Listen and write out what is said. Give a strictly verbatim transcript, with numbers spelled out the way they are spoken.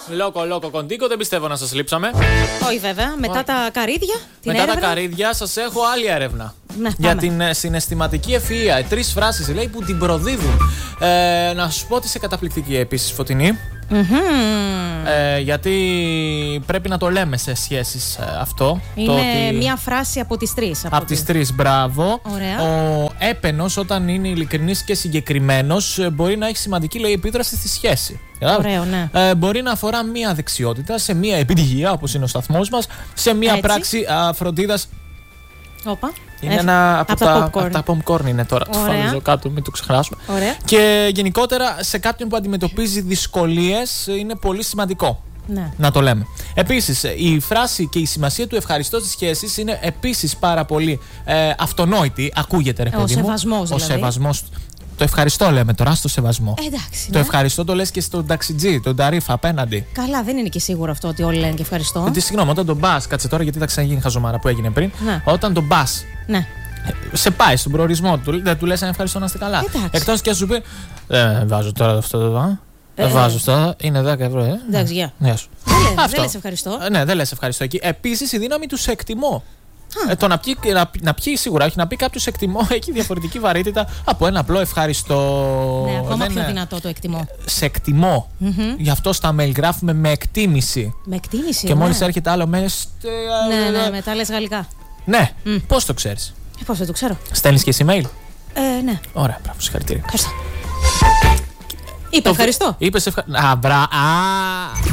Λόκο, λόκο, κοντίκο, δεν πιστεύω να σας λείψαμε. Όχι, βέβαια. Μετά τα καρύδια. Την Μετά έρευνα. τα καρύδια, σας έχω άλλη έρευνα. Ναι, για πάμε. την ε, συναισθηματική ευφυΐα. Τρεις φράσεις λέει που την προδίδουν. Ε, να σου πω ότι είσαι καταπληκτική επίσης, Φωτεινή. Mm-hmm. Ε, γιατί πρέπει να το λέμε σε σχέσεις ε, αυτό. Είναι το ότι... μία φράση από τις τρεις. Από τις τρεις, μπράβο. Ωραία. Ο έπαινος, όταν είναι ειλικρινής και συγκεκριμένος, μπορεί να έχει σημαντική λέει, επίδραση στη σχέση. Ωραίο, ναι. Ε, μπορεί να αφορά μία δεξιότητα, σε μία επιτυχία, όπως είναι ο σταθμός μας, σε μία Έτσι. πράξη α, φροντίδας. Όπα. Είναι Έφ... ένα από, από τα, τα από popcorn. τα popcorn είναι τώρα. Το Ωραία. φαλίζω κάτω, μην το ξεχάσουμε. Ωραία. Και γενικότερα σε κάποιον που αντιμετωπίζει δυσκολίες είναι πολύ σημαντικό. Ναι. Να το λέμε. Επίσης, η φράση και η σημασία του ευχαριστώ στις σχέσεις είναι επίσης πάρα πολύ ε, αυτονόητη. Ακούγεται, ρε Ο παιδί μου. σεβασμός, Ο δηλαδή. σεβασμός. Το ευχαριστώ λέμε τώρα, στο σεβασμό. Ε, εντάξει. Το Ναι. ευχαριστώ το λες και στον ταξιτζή, τον ταρίφα απέναντι. Καλά, δεν είναι και σίγουρο αυτό ότι όλοι λένε και ευχαριστώ. Γιατί συγγνώμη, όταν τον πα, κάτσε τώρα γιατί θα ξαναγίνει χαζομάρα που έγινε πριν. Ναι. Όταν τον πα, Ναι. σε πάει στον προορισμό του, δεν του λες αν ευχαριστώ να είστε καλά. Εντάξει. Εκτός και σου πει. Ε, βάζω τώρα αυτό εδώ. Ε, Ε, βάζω αυτό, είναι δέκα ευρώ, ε. Εντάξει, γεια. Γεια σου. Δεν λες, Αυτό. δεν λες ευχαριστώ. Ε, ναι, δεν λες ευχαριστώ εκεί. Επίσης η δύναμη του σε εκτιμώ. Ε, το να πιει, να, να πιει σίγουρα, όχι να πει κάποιο εκτιμώ, έχει διαφορετική βαρύτητα από ένα απλό ευχαριστώ. Ναι, ακόμα Δεν πιο είναι- δυνατό το εκτιμώ. Σε εκτιμώ. Μμμ. Γι' αυτό στα mail γράφουμε με εκτίμηση. Με εκτίμηση. Και ναι. μόλις έρχεται άλλο mail. Ναι, ναι, μετά λες γαλλικά. Ναι, Μμ. πώς το ξέρεις? Ε, πώς δεν το ξέρω. Στέλνεις και εσύ mail. Ε, ναι. Ωραία, μπράβο, συγχαρητήρια. Ευχαριστώ. Είπε ευχαριστώ. Είπες ευχαριστώ. Α, μπρα. Α.